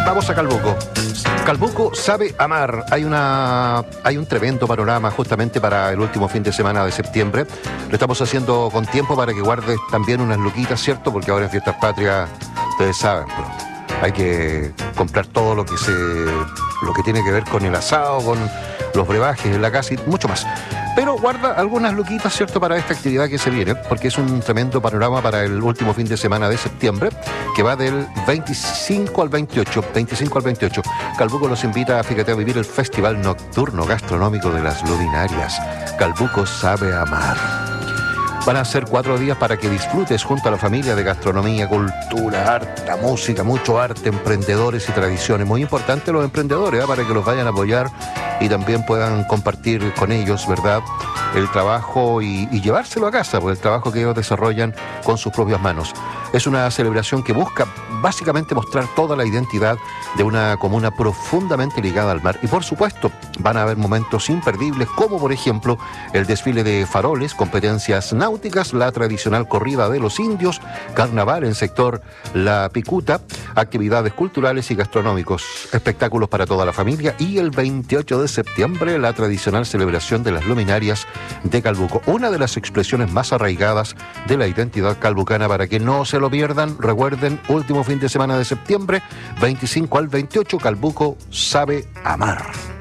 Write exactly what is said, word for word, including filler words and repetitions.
Vamos a Calbuco. Calbuco sabe amar. Hay una hay un tremendo panorama justamente para el último fin de semana de septiembre. Lo estamos haciendo con tiempo para que guardes también unas luquitas, ¿cierto? Porque ahora en Fiestas Patrias, ustedes saben, pero hay que comprar todo lo que se lo que tiene que ver con el asado, con los brebajes en la casa y mucho más. Pero guarda algunas luquitas, ¿cierto?, para esta actividad que se viene, porque es un tremendo panorama para el último fin de semana de septiembre, que va del veinticinco al veintiocho. veinticinco al veintiocho. Calbuco los invita, fíjate, a vivir el Festival Nocturno Gastronómico de las Luminarias. Calbuco sabe amar. Van a ser cuatro días para que disfrutes junto a la familia de gastronomía, cultura, arte, música, mucho arte, emprendedores y tradiciones. Muy importante los emprendedores, ¿eh? Para que los vayan a apoyar y también puedan compartir con ellos, ¿verdad?, el trabajo y, y llevárselo a casa, por el trabajo que ellos desarrollan con sus propias manos. Es una celebración que busca básicamente mostrar toda la identidad de una comuna profundamente ligada al mar. Y por supuesto, van a haber momentos imperdibles, como por ejemplo el desfile de faroles, competencias náuticas, la tradicional corrida de los indios, carnaval en sector La Picuta, actividades culturales y gastronómicos, espectáculos para toda la familia y el veintiocho de septiembre la tradicional celebración de las luminarias de Calbuco, una de las expresiones más arraigadas de la identidad calbucana. Para que no se lo pierdan, recuerden, último fin de semana de septiembre, veinticinco al veintiocho, Calbuco sabe amar.